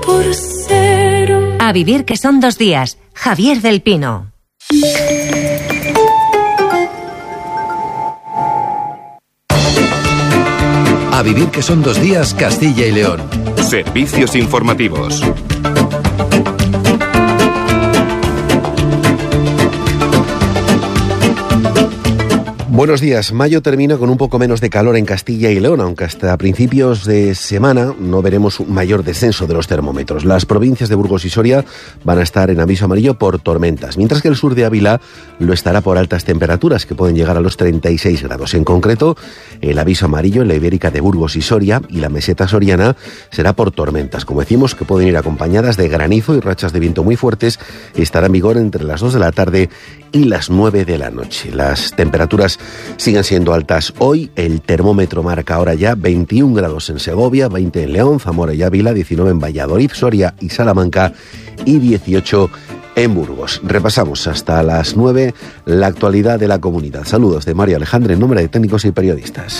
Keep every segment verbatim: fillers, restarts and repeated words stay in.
por cero. A vivir que son dos días. Javier del Pino. A vivir que son dos días, Castilla y León. Servicios informativos. Buenos días. Mayo termina con un poco menos de calor en Castilla y León, aunque hasta principios de semana no veremos un mayor descenso de los termómetros. Las provincias de Burgos y Soria van a estar en aviso amarillo por tormentas, mientras que el sur de Ávila lo estará por altas temperaturas, que pueden llegar a los treinta y seis grados. En concreto, el aviso amarillo en la Ibérica de Burgos y Soria y la meseta soriana será por tormentas, como decimos, que pueden ir acompañadas de granizo y rachas de viento muy fuertes, y estará en vigor entre las dos de la tarde y las nueve de la noche. Las temperaturas siguen siendo altas hoy. El termómetro marca ahora ya veintiún grados en Segovia, veinte en León, Zamora y Ávila, diecinueve en Valladolid, Soria y Salamanca y dieciocho en Burgos. Repasamos hasta las nueve la actualidad de la comunidad. Saludos de Mario Alejandre en nombre de técnicos y periodistas.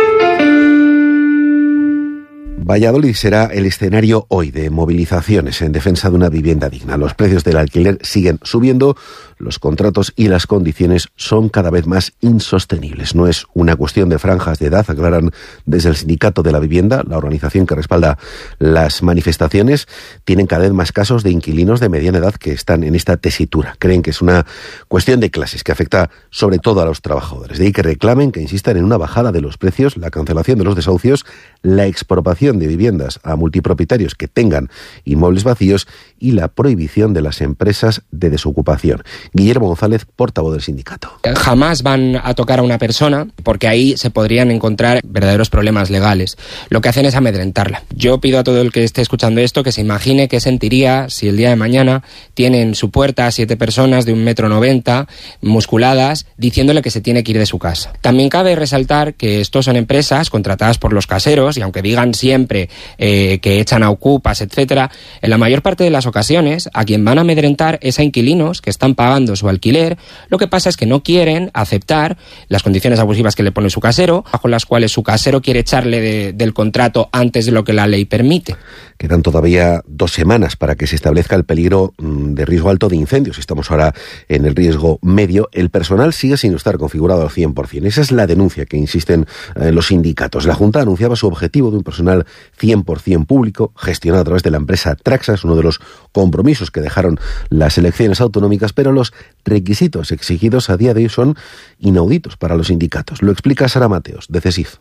Valladolid será el escenario hoy de movilizaciones en defensa de una vivienda digna. Los precios del alquiler siguen subiendo, los contratos y las condiciones son cada vez más insostenibles. No es una cuestión de franjas de edad, aclaran desde el Sindicato de la Vivienda, la organización que respalda las manifestaciones. Tienen cada vez más casos de inquilinos de mediana edad que están en esta tesitura. Creen que es una cuestión de clases que afecta sobre todo a los trabajadores. De ahí que reclamen, que insistan en una bajada de los precios, la cancelación de los desahucios, la expropiación de viviendas a multipropietarios que tengan inmuebles vacíos y la prohibición de las empresas de desocupación. Guillermo González, portavoz del sindicato. Jamás van a tocar a una persona porque ahí se podrían encontrar verdaderos problemas legales. Lo que hacen es amedrentarla. Yo pido a todo el que esté escuchando esto que se imagine qué sentiría si el día de mañana tiene en su puerta a siete personas de un metro noventa, musculadas, diciéndole que se tiene que ir de su casa. También cabe resaltar que estos son empresas contratadas por los caseros y aunque digan siempre eh, que echan a ocupas, etcétera, en la mayor parte de las ocasiones a quien van a amedrentar es a inquilinos que están pagando su alquiler. Lo que pasa es que no quieren aceptar las condiciones abusivas que le pone su casero, bajo las cuales su casero quiere echarle de, del contrato antes de lo que la ley permite. Quedan todavía dos semanas para que se establezca el peligro de riesgo alto de incendios. Estamos ahora en el riesgo medio. El personal sigue sin estar configurado al cien por ciento. Esa es la denuncia que insisten eh, los sindicatos. La Junta anunciaba su objetivo de un personal cien por ciento público, gestionado a través de la empresa Traxas, uno de los compromisos que dejaron las elecciones autonómicas, pero los requisitos exigidos a día de hoy son inauditos para los sindicatos. Lo explica Sara Mateos, de CESIF.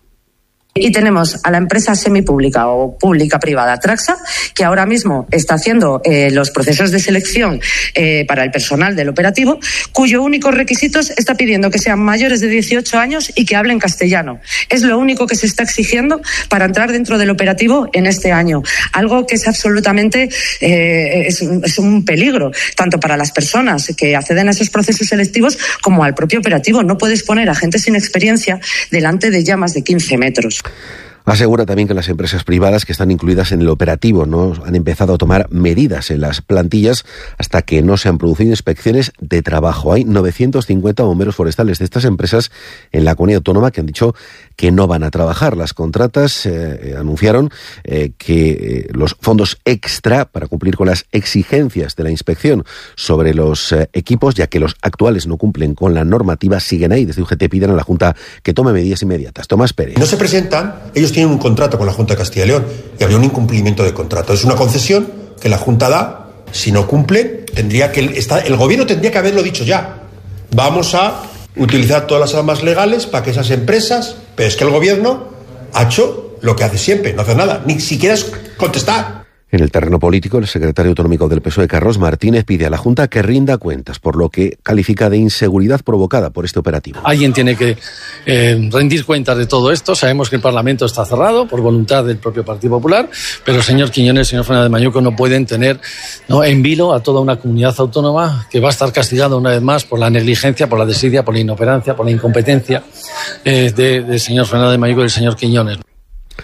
Y tenemos a la empresa semipública o pública-privada Traxa, que ahora mismo está haciendo eh, los procesos de selección eh, para el personal del operativo, cuyo único requisito está pidiendo que sean mayores de dieciocho años y que hablen castellano. Es lo único que se está exigiendo para entrar dentro del operativo en este año. Algo que es absolutamente eh, es, es un peligro, tanto para las personas que acceden a esos procesos selectivos como al propio operativo. No puedes poner a gente sin experiencia delante de llamas de quince metros. Asegura también que las empresas privadas que están incluidas en el operativo no han empezado a tomar medidas en las plantillas hasta que no se han producido inspecciones de trabajo. Hay novecientos cincuenta bomberos forestales de estas empresas en la comunidad autónoma que han dicho que no van a trabajar. Las contratas eh, anunciaron eh, que eh, los fondos extra para cumplir con las exigencias de la inspección sobre los eh, equipos, ya que los actuales no cumplen con la normativa, siguen ahí. Desde U G T piden a la Junta que tome medidas inmediatas. Tomás Pérez. No se presentan, ellos tienen un contrato con la Junta de Castilla y León y habría un incumplimiento de contrato. Es una concesión que la Junta da. Si no cumplen, tendría que estar, el gobierno tendría que haberlo dicho ya. Vamos a utilizar todas las armas legales para que esas empresas, pero es que el gobierno ha hecho lo que hace siempre, no hace nada, ni siquiera es contestar. En el terreno político, el secretario autonómico del P S O E, Carlos Martínez, pide a la Junta que rinda cuentas por lo que califica de inseguridad provocada por este operativo. Alguien tiene que eh, rendir cuentas de todo esto. Sabemos que el Parlamento está cerrado por voluntad del propio Partido Popular, pero el señor Quiñones y el señor Fernández Mañuco no pueden tener ¿no? en vilo a toda una comunidad autónoma que va a estar castigada una vez más por la negligencia, por la desidia, por la inoperancia, por la incompetencia eh, del de señor Fernández Mañuco y del señor Quiñones.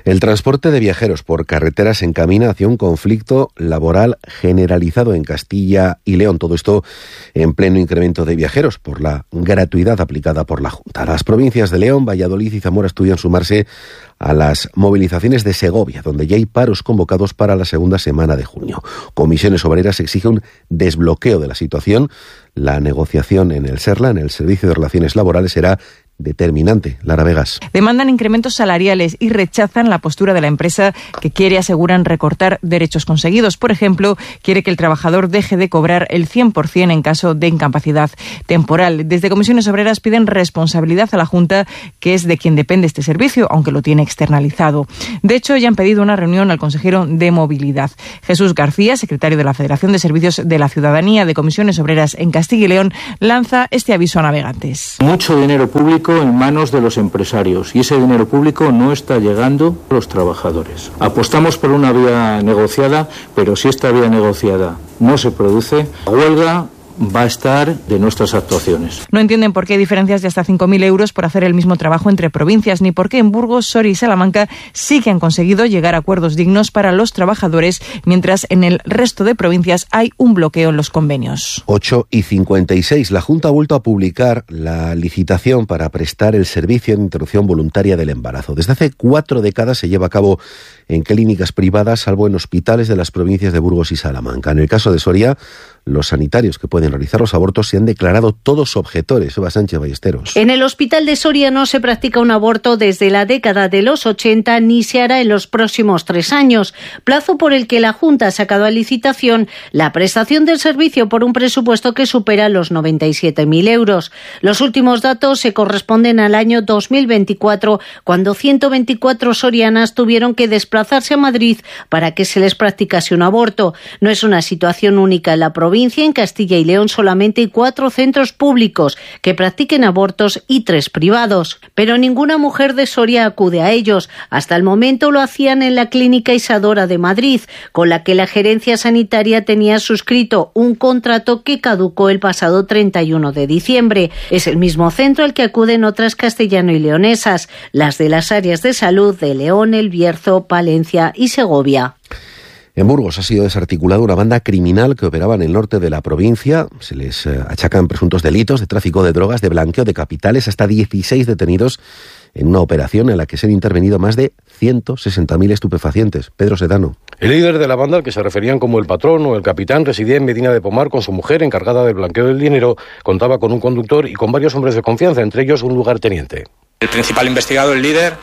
El transporte de viajeros por carretera se encamina hacia un conflicto laboral generalizado en Castilla y León. Todo esto en pleno incremento de viajeros por la gratuidad aplicada por la Junta. Las provincias de León, Valladolid y Zamora estudian sumarse a las movilizaciones de Segovia, donde ya hay paros convocados para la segunda semana de junio. Comisiones Obreras exige un desbloqueo de la situación. La negociación en el SERLA, en el Servicio de Relaciones Laborales, será determinante. Lara Vegas. Demandan incrementos salariales y rechazan la postura de la empresa que quiere, aseguran, recortar derechos conseguidos. Por ejemplo, quiere que el trabajador deje de cobrar el cien por ciento en caso de incapacidad temporal. Desde Comisiones Obreras piden responsabilidad a la Junta, que es de quien depende este servicio, aunque lo tiene externalizado. De hecho, ya han pedido una reunión al consejero de Movilidad. Jesús García, secretario de la Federación de Servicios de la Ciudadanía de Comisiones Obreras en Castilla y León, lanza este aviso a navegantes. Mucho dinero público en manos de los empresarios y ese dinero público no está llegando a los trabajadores. Apostamos por una vía negociada, pero si esta vía negociada no se produce, la huelga va a estar de nuestras actuaciones. No entienden por qué hay diferencias de hasta cinco mil euros por hacer el mismo trabajo entre provincias, ni por qué en Burgos, Soria y Salamanca sí que han conseguido llegar a acuerdos dignos para los trabajadores, mientras en el resto de provincias hay un bloqueo en los convenios. ocho y cincuenta y seis. La Junta ha vuelto a publicar la licitación para prestar el servicio de interrupción voluntaria del embarazo. Desde hace cuatro décadas se lleva a cabo en clínicas privadas, salvo en hospitales de las provincias de Burgos y Salamanca. En el caso de Soria, los sanitarios que pueden realizar los abortos se han declarado todos objetores. Eva Sánchez Ballesteros. En el hospital de Soria no se practica un aborto desde la década de los ochenta ni se hará en los próximos tres años, plazo por el que la Junta ha sacado a licitación la prestación del servicio por un presupuesto que supera los noventa y siete mil euros. Los últimos datos se corresponden al año dos mil veinticuatro, cuando ciento veinticuatro sorianas tuvieron que desplazarse a Madrid para que se les practicase un aborto. No es una situación única en la provincia. En Castilla y León solamente hay cuatro centros públicos que practiquen abortos y tres privados. Pero ninguna mujer de Soria acude a ellos. Hasta el momento lo hacían en la Clínica Isadora de Madrid, con la que la gerencia sanitaria tenía suscrito un contrato que caducó el pasado treinta y uno de diciembre. Es el mismo centro al que acuden otras castellano y leonesas, las de las áreas de salud de León, El Bierzo, Palencia y Segovia. En Burgos ha sido desarticulada una banda criminal que operaba en el norte de la provincia. Se les eh, achacan presuntos delitos de tráfico de drogas, de blanqueo de capitales, hasta dieciséis detenidos en una operación en la que se han intervenido más de ciento sesenta mil estupefacientes. Pedro Sedano. El líder de la banda, al que se referían como el patrón o el capitán, residía en Medina de Pomar con su mujer, encargada del blanqueo del dinero. Contaba con un conductor y con varios hombres de confianza, entre ellos un lugarteniente. El principal investigado, el líder,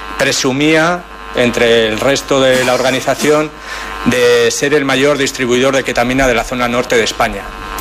presumía entre el resto de la organización de ser el mayor distribuidor de ketamina de la zona norte de España.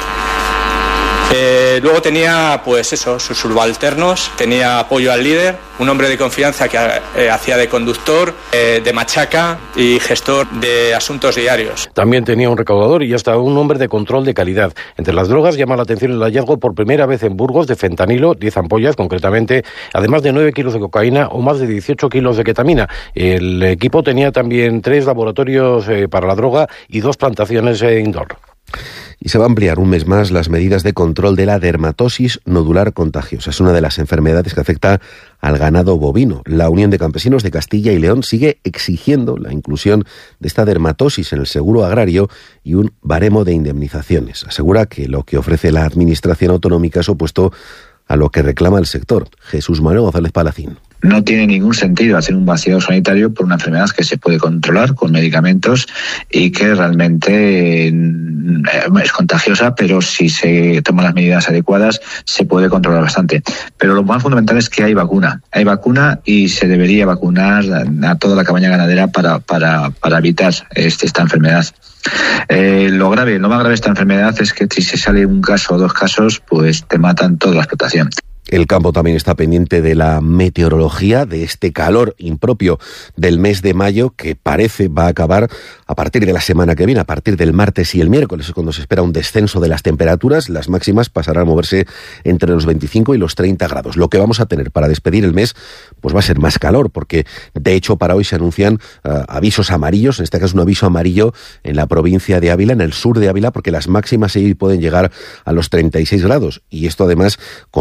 Eh, luego tenía, pues eso, sus subalternos, tenía apoyo al líder, un hombre de confianza que eh, hacía de conductor, eh, de machaca y gestor de asuntos diarios. También tenía un recaudador y hasta un hombre de control de calidad. Entre las drogas llama la atención el hallazgo por primera vez en Burgos de fentanilo, diez ampollas concretamente, además de nueve kilos de cocaína o más de dieciocho kilos de ketamina. El equipo tenía también tres laboratorios eh, para la droga y dos plantaciones eh, indoor. Y se va a ampliar un mes más las medidas de control de la dermatosis nodular contagiosa. Es una de las enfermedades que afecta al ganado bovino. La Unión de Campesinos de Castilla y León sigue exigiendo la inclusión de esta dermatosis en el seguro agrario y un baremo de indemnizaciones. Asegura que lo que ofrece la Administración autonómica es opuesto a lo que reclama el sector. Jesús Manuel González Palacín. No tiene ningún sentido hacer un vaciado sanitario por una enfermedad que se puede controlar con medicamentos y que realmente es contagiosa, pero si se toman las medidas adecuadas se puede controlar bastante. Pero lo más fundamental es que hay vacuna. Hay vacuna y se debería vacunar a toda la cabaña ganadera para, para, para evitar este, esta enfermedad. Eh, lo grave, lo más grave de esta enfermedad es que si se sale un caso o dos casos, pues te matan toda la explotación. El campo también está pendiente de la meteorología, de este calor impropio del mes de mayo que parece va a acabar a partir de la semana que viene, a partir del martes y el miércoles, es cuando se espera un descenso de las temperaturas. Las máximas pasarán a moverse entre los veinticinco y los treinta grados. Lo que vamos a tener para despedir el mes pues va a ser más calor, porque de hecho para hoy se anuncian uh, avisos amarillos, en este caso un aviso amarillo en la provincia de Ávila, en el sur de Ávila, porque las máximas ahí pueden llegar a los treinta y seis grados. Y esto además con otro aviso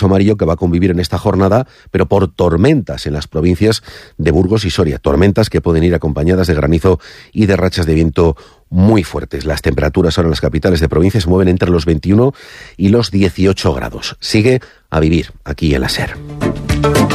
aviso amarillo que va a convivir en esta jornada, pero por tormentas en las provincias de Burgos y Soria. Tormentas que pueden ir acompañadas de granizo y de rachas de viento muy fuertes. Las temperaturas ahora en las capitales de provincia se mueven entre los veintiuno y los dieciocho grados. Sigue a vivir aquí en la SER.